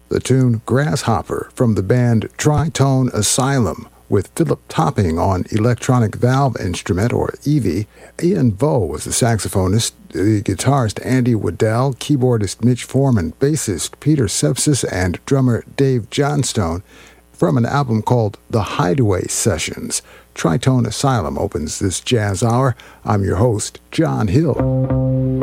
The tune Grasshopper from the band Tritone Asylum, with Philip Topping on electronic valve instrument, or EV. Ian Vo was the saxophonist, the guitarist Andy Waddell, keyboardist Mitch Foreman, bassist Peter Sepsis, and drummer Dave Johnstone, from an album called The Hideaway Sessions. Tritone Asylum opens this jazz hour. I'm your host, John Hill.